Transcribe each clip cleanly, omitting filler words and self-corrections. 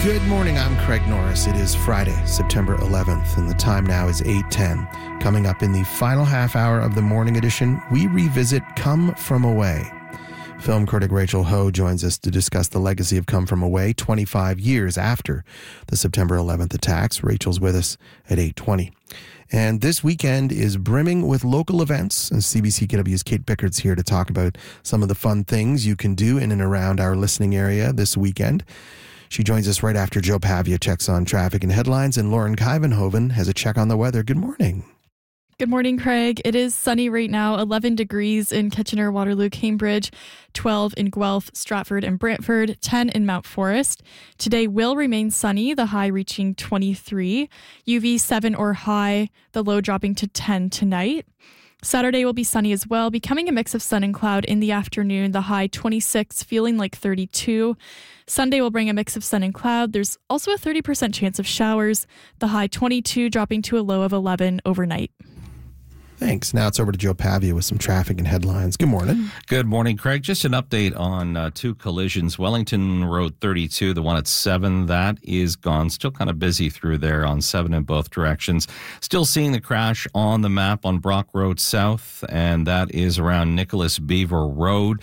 Good morning, I'm Craig Norris. It is Friday, September 11th, and the time now is 8:10. Coming up in the final half hour of the morning edition, we revisit Come From Away. Film critic Rachel Ho joins us to discuss the legacy of Come From Away 25 years after the September 11th attacks. Rachel's with us at 8:20. And this weekend is brimming with local events, and CBC-KW's Kate Pickett's here to talk about some of the fun things you can do in and around our listening area this weekend. She joins us right after Joe Pavia checks on traffic and headlines, and Lauren Kuyvenhoven has a check on the weather. Good morning. Good morning, Craig. It is sunny right now, 11 degrees in Kitchener, Waterloo, Cambridge, 12 in Guelph, Stratford, and Brantford, 10 in Mount Forest. Today will remain sunny, the high reaching 23, UV 7 or high, the low dropping to 10 tonight. Saturday will be sunny as well, becoming a mix of sun and cloud in the afternoon, the high 26, feeling like 32. Sunday will bring a mix of sun and cloud. There's also a 30% chance of showers, the high 22, dropping to a low of 11 overnight. Thanks. Now it's over to Joe Pavia with some traffic and headlines. Good morning. Good morning, Craig. Just an update on two collisions. Wellington Road 32, the one at 7, that is gone. Still kind of busy through there on 7 in both directions. Still seeing the crash on the map on Brock Road South, and that is around Nicholas Beaver Road.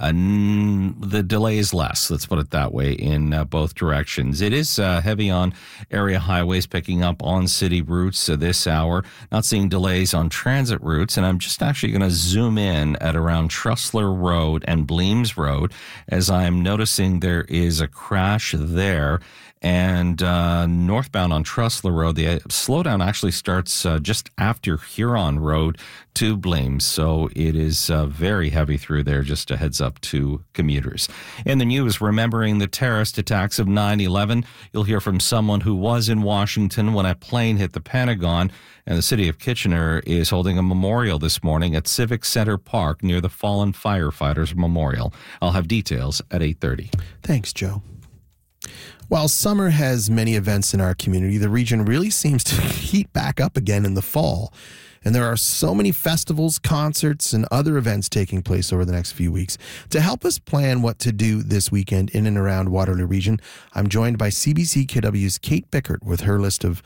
The delay is less, let's put it that way, in both directions. It is heavy on area highways, picking up on city routes this hour. Not seeing delays on transit routes, and I'm just actually going to zoom in at around Trussler Road and Bleems Road as I'm noticing there is a crash there. And northbound on Trussler Road, the slowdown actually starts just after Huron Road to Bleems. So it is very heavy through there, just a heads up to commuters. In the news, remembering the terrorist attacks of 9/11, you'll hear from someone who was in Washington when a plane hit the Pentagon. And the city of Kitchener is holding a memorial this morning at Civic Center Park near the Fallen Firefighters Memorial. I'll have details at 8:30. Thanks, Joe. While summer has many events in our community, the region really seems to heat back up again in the fall. And there are so many festivals, concerts, and other events taking place over the next few weeks. To help us plan what to do this weekend in and around Waterloo region, I'm joined by CBC-KW's Kate Pickett with her list of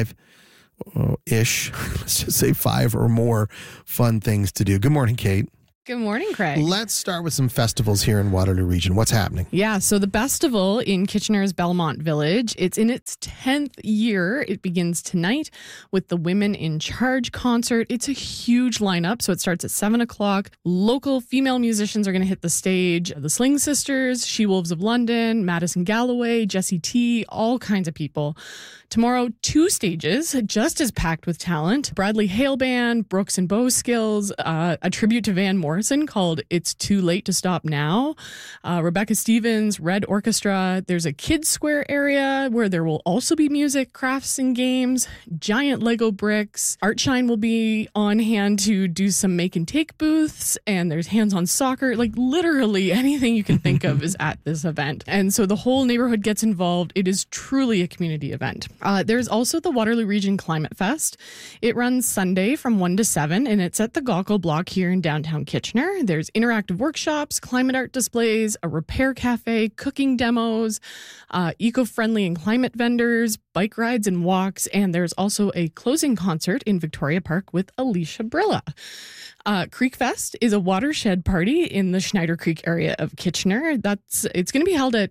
five-ish, let's just say 5 or more fun things to do. Good morning, Kate. Good morning, Craig. Let's start with some festivals here in Waterloo region. What's happening? Yeah, so the Bestival in Kitchener's Belmont Village, it's in its 10th year. It begins tonight with the Women in Charge concert. It's a huge lineup, so it starts at 7 o'clock. Local female musicians are going to hit the stage. The Sling Sisters, She-Wolves of London, Madison Galloway, Jessie T, all kinds of people. Tomorrow, 2 stages, just as packed with talent. Bradley Hale Band, Brooks and Bowskills, a tribute to Van Morrison called It's Too Late to Stop Now. Rebecca Stevens, Red Orchestra. There's a kids square area where there will also be music, crafts, and games. Giant Lego bricks. Artshine will be on hand to do some make and take booths, and there's hands-on soccer. Like literally anything you can think of is at this event. And so the whole neighborhood gets involved. It is truly a community event. There's also the Waterloo Region Climate Fest. It runs Sunday from 1 to 7, and it's at the Gaukel Block here in downtown Kitchener. There's interactive workshops, climate art displays, a repair cafe, cooking demos, eco-friendly and climate vendors, bike rides and walks, and there's also a closing concert in Victoria Park with Alicia Brilla. Creek Fest is a watershed party in the Schneider Creek area of Kitchener. It's going to be held at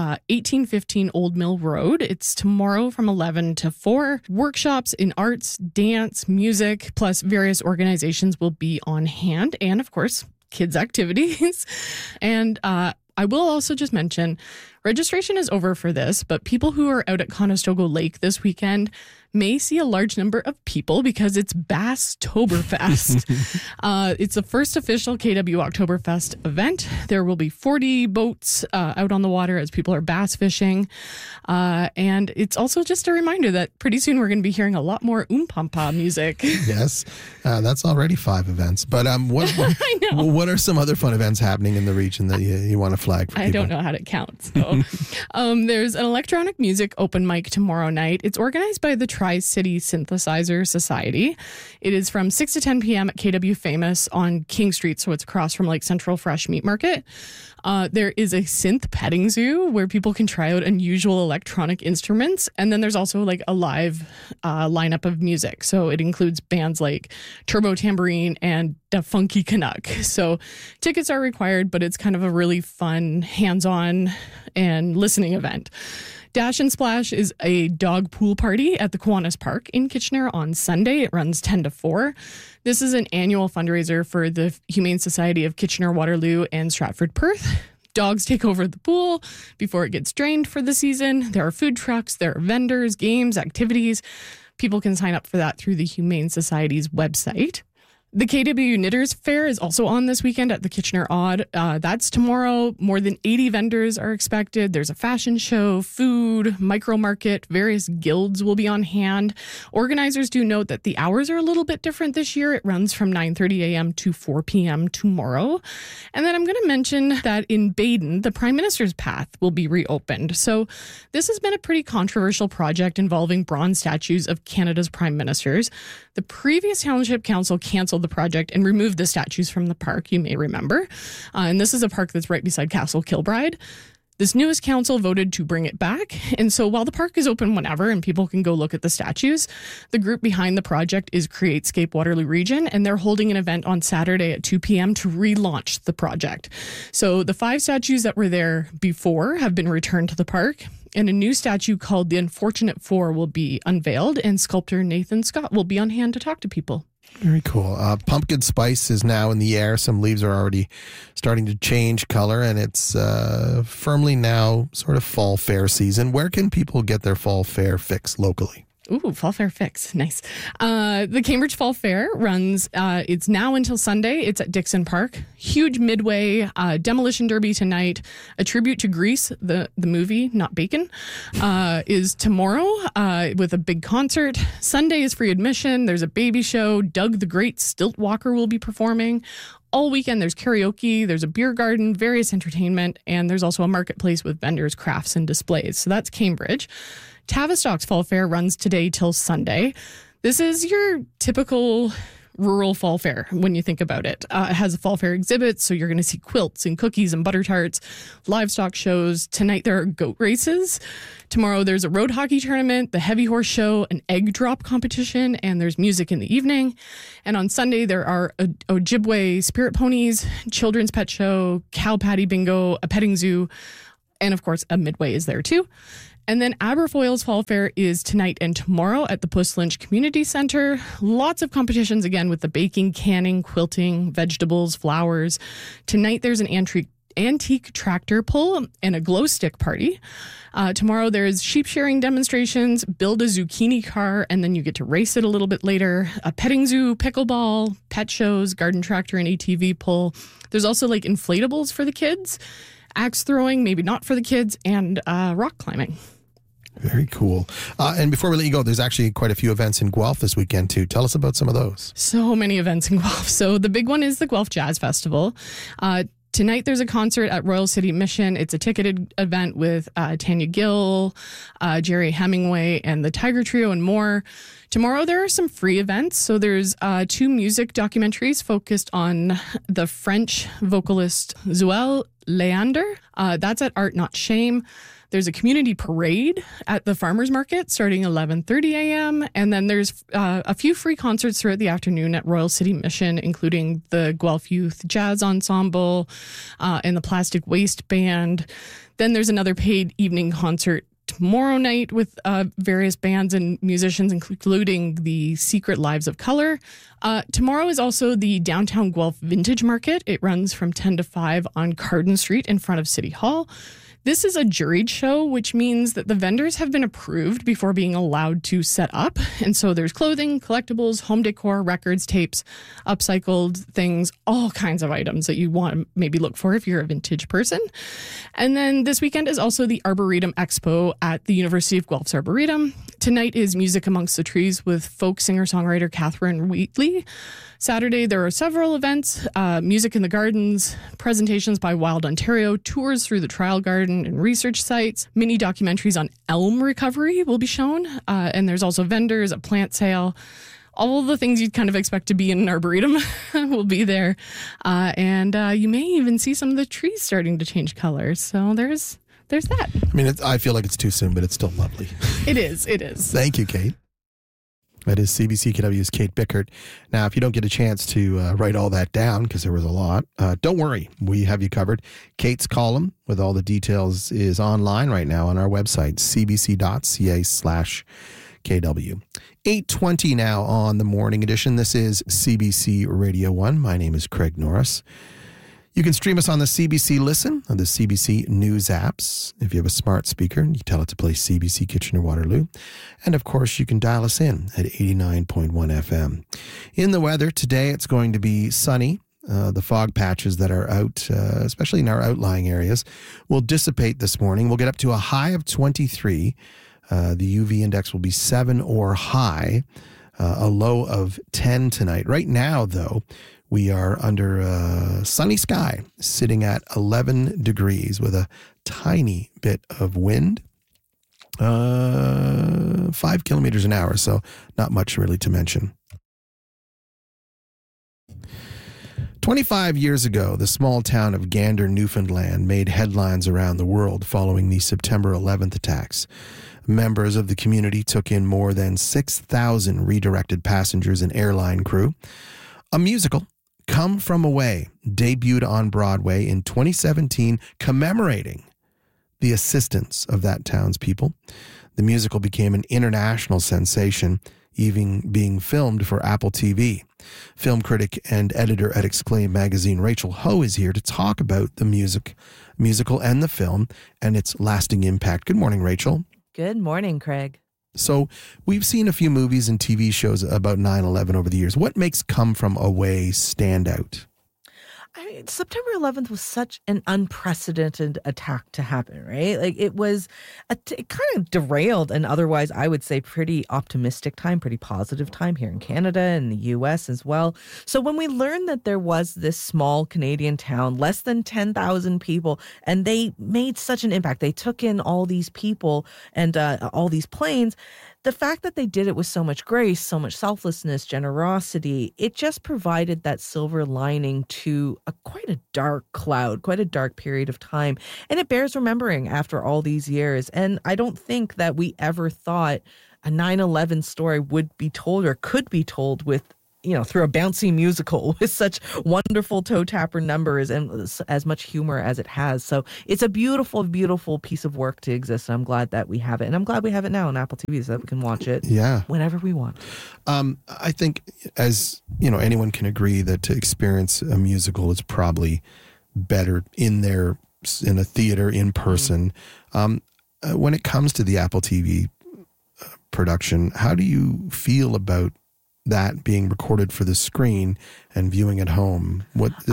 1815 Old Mill Road. It's tomorrow from 11 to 4. Workshops in arts, dance, music, plus various organizations will be on hand. And of course, kids activities. And I will also just mention, registration is over for this, but people who are out at Conestoga Lake this weekend may see a large number of people because it's Basstoberfest. It's the first official KW Oktoberfest event. There will be 40 boats out on the water as people are bass fishing. And it's also just a reminder that pretty soon we're going to be hearing a lot more Pampa music. Yes, that's already 5 events. But what are some other fun events happening in the region that you want to flag for people? I don't know how to count. So. know. There's an electronic music open mic tomorrow night. It's organized by the Tri-City Synthesizer Society. It is from 6 to 10 p.m. at KW Famous on King Street, so it's across from like Central Fresh Meat Market. There is a synth petting zoo where people can try out unusual electronic instruments. And then there's also like a live lineup of music. So it includes bands like Turbo Tambourine and Da Funky Canuck. So tickets are required, but it's kind of a really fun, hands-on and listening event. Dash and Splash is a dog pool party at the Kiwanis Park in Kitchener on Sunday. It runs 10 to 4. This is an annual fundraiser for the Humane Society of Kitchener-Waterloo and Stratford-Perth. Dogs take over the pool before it gets drained for the season. There are food trucks, there are vendors, games, activities. People can sign up for that through the Humane Society's website. The KW Knitters Fair is also on this weekend at the Kitchener Odd. That's tomorrow. More than 80 vendors are expected. There's a fashion show, food, micro market, various guilds will be on hand. Organizers do note that the hours are a little bit different this year. It runs from 9:30 a.m. to 4 p.m. tomorrow. And then I'm going to mention that in Baden, the Prime Minister's Path will be reopened. So this has been a pretty controversial project involving bronze statues of Canada's prime ministers. The previous Township Council canceled the project and removed the statues from the park, you may remember. And this is a park that's right beside Castle Kilbride. This newest council voted to bring it back. And so while the park is open whenever and people can go look at the statues, the group behind the project is CreateScape Waterloo Region, and they're holding an event on Saturday at 2 p.m. to relaunch the project. So the 5 statues that were there before have been returned to the park, and a new statue called the Unfortunate Four will be unveiled, and sculptor Nathan Scott will be on hand to talk to people. Very cool. Pumpkin spice is now in the air. Some leaves are already starting to change color, and it's firmly now sort of fall fair season. Where can people get their fall fair fix locally? Ooh, Fall Fair fix. Nice. The Cambridge Fall Fair runs, it's now until Sunday. It's at Dixon Park. Huge midway, demolition derby tonight. A tribute to Grease, the movie, not Bacon, is tomorrow with a big concert. Sunday is free admission. There's a baby show. Doug the Great Stilt Walker will be performing. All weekend, there's karaoke, there's a beer garden, various entertainment, and there's also a marketplace with vendors, crafts, and displays. So that's Cambridge. Tavistock's Fall Fair runs today till Sunday. This is your typical rural fall fair when you think about it. It has a fall fair exhibit, so you're going to see quilts and cookies and butter tarts, livestock shows. Tonight there are goat races. Tomorrow there's a road hockey tournament, the heavy horse show, an egg drop competition, and there's music in the evening. And on Sunday there are Ojibwe spirit ponies, children's pet show, cow patty bingo, a petting zoo, and of course a midway is there too. And then Aberfoyle's Fall Fair is tonight and tomorrow at the Puss Lynch Community Centre. Lots of competitions again with the baking, canning, quilting, vegetables, flowers. Tonight there's an antique tractor pull and a glow stick party. Tomorrow there's sheep shearing demonstrations, build a zucchini car, and then you get to race it a little bit later. A petting zoo, pickleball, pet shows, garden tractor and ATV pull. There's also like inflatables for the kids, axe throwing, maybe not for the kids, and rock climbing. Very cool. And before we let you go, there's actually quite a few events in Guelph this weekend too. Tell us about some of those. So many events in Guelph. So the big one is the Guelph Jazz Festival. Tonight there's a concert at Royal City Mission. It's a ticketed event with Tanya Gill, Jerry Hemingway, and the Tiger Trio and more. Tomorrow there are some free events. So there's 2 music documentaries focused on the French vocalist Zoël Leander. That's at Art Not Shame. There's a community parade at the farmers market starting 11:30 a.m. And then there's a few free concerts throughout the afternoon at Royal City Mission, including the Guelph Youth Jazz Ensemble and the Plastic Waste Band. Then there's another paid evening concert tomorrow night with various bands and musicians, including the Secret Lives of Color. Tomorrow is also the Downtown Guelph Vintage Market. It runs from 10 to 5 on Carden Street in front of City Hall. This is a juried show, which means that the vendors have been approved before being allowed to set up. And so there's clothing, collectibles, home decor, records, tapes, upcycled things, all kinds of items that you want to maybe look for if you're a vintage person. And then this weekend is also the Arboretum Expo at the University of Guelph's Arboretum. Tonight is Music Amongst the Trees with folk singer-songwriter Catherine Wheatley. Saturday, there are several events, music in the gardens, presentations by Wild Ontario, tours through the Trial Garden, garden and research sites. Mini documentaries on elm recovery will be shown. And there's also vendors, a plant sale. All the things you'd kind of expect to be in an arboretum will be there. And you may even see some of the trees starting to change colors. So there's that. I mean, I feel like it's too soon, but it's still lovely. It is. Thank you, Kate. That is CBCKW's Kate Bickert. Now, if you don't get a chance to write all that down, because there was a lot, don't worry. We have you covered. Kate's column with all the details is online right now on our website, cbc.ca/KW. 8:20 now on the morning edition. This is CBC Radio 1. My name is Craig Norris. You can stream us on the CBC Listen on the CBC News apps. If you have a smart speaker, you tell it to play CBC Kitchener-Waterloo. And of course, you can dial us in at 89.1 FM. In the weather, today it's going to be sunny. The fog patches that are out, especially in our outlying areas, will dissipate this morning. We'll get up to a high of 23. The UV index will be 7 or high, a low of 10 tonight. Right now, though, we are under a sunny sky, sitting at 11 degrees with a tiny bit of wind, 5 kilometers an hour, so not much really to mention. 25 years ago, the small town of Gander, Newfoundland, made headlines around the world following the September 11th attacks. Members of the community took in more than 6,000 redirected passengers and airline crew. A musical, Come From Away, debuted on Broadway in 2017, commemorating the assistance of that town's people. The musical became an international sensation, even being filmed for Apple TV. Film critic and editor at Exclaim magazine Rachel Ho is here to talk about the musical and the film and its lasting impact. Good morning, Rachel. Good morning, Craig. So we've seen a few movies and TV shows about 9/11 over the years. What makes Come From Away stand out? I mean, September 11th was such an unprecedented attack to happen, right? Like it was, it kind of derailed an otherwise, I would say, pretty optimistic time, pretty positive time here in Canada and the U.S. as well. So when we learned that there was this small Canadian town, less than 10,000 people, and they made such an impact, they took in all these people and all these planes. The fact that they did it with so much grace, so much selflessness, generosity, it just provided that silver lining to quite a dark cloud, quite a dark period of time. And it bears remembering after all these years. And I don't think that we ever thought a 9/11 story would be told or could be told with, through a bouncy musical with such wonderful toe tapper numbers and as much humor as it has. So it's a beautiful, beautiful piece of work to exist. And I'm glad that we have it. And I'm glad we have it now on Apple TV so that we can watch it whenever we want. I think, as anyone can agree that to experience a musical is probably better in a theater in person. When it comes to the Apple TV production, how do you feel about that being recorded for the screen and viewing at home?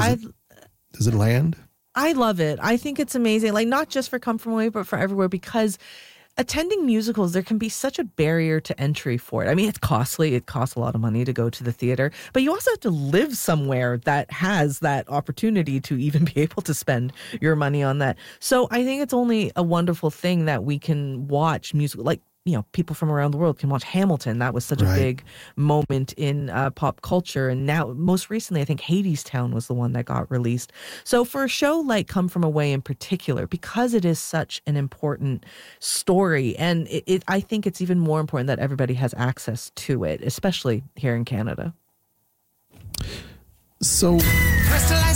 Does it land? I love it. I think it's amazing. Like not just for Come From Away, but for everywhere, because attending musicals, there can be such a barrier to entry for it. I mean, it's costly. It costs a lot of money to go to the theater, but you also have to live somewhere that has that opportunity to even be able to spend your money on that. So I think it's only a wonderful thing that we can watch music, like, people from around the world can watch Hamilton. That was such a big moment in pop culture. And now, most recently, I think Hadestown was the one that got released. So for a show like Come From Away in particular, because it is such an important story, and I think it's even more important that everybody has access to it, especially here in Canada. So, crystallized